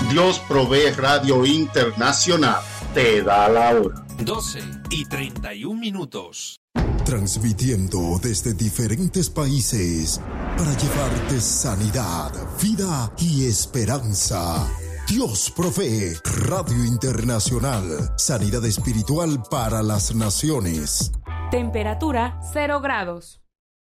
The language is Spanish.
Dios Provee Radio Internacional te da la hora. 12:31. Transmitiendo desde diferentes países para llevarte sanidad, vida y esperanza. Dios Provee Radio Internacional. Sanidad espiritual para las naciones. Temperatura 0 grados.